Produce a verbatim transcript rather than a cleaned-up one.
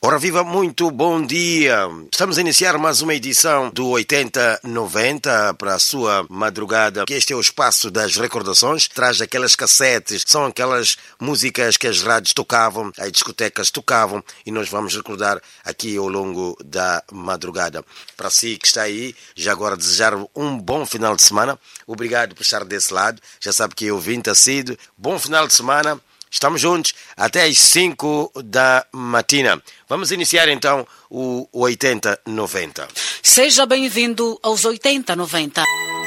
Ora viva, muito bom dia. Estamos a iniciar mais uma edição do oitenta noventa para a sua madrugada. Este é o espaço das recordações. Traz aquelas cassetes, são aquelas músicas que as rádios tocavam, as discotecas tocavam e nós vamos recordar aqui ao longo da madrugada. Para si que está aí, já agora desejar um bom final de semana. Obrigado por estar desse lado. Já sabe que eu vim assíduo. Bom final de semana. Estamos juntos até às cinco da matina. Vamos iniciar então o oitenta noventa. Seja bem-vindo aos oitenta noventa.